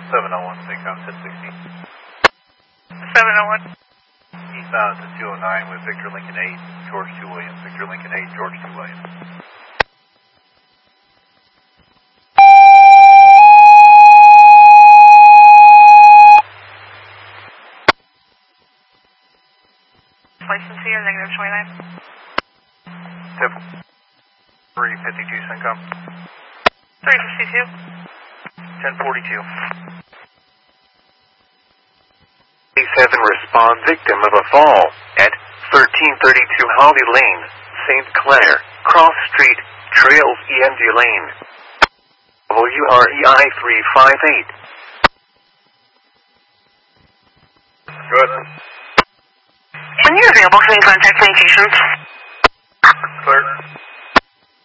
701, Syncom 1060. 701. Eastbound to 209 with Victor Lincoln 8, George 2 Williams. Victor Lincoln 8, George 2 Williams. License here, negative 29. Tip 352, Syncom. 352. 1042. 7 respond victim of a fall at 1332 Holly Lane, St. Clair, Cross Street, Trails EMD Lane. WREI 358. Good. When you're available, can you contact communications? Clear.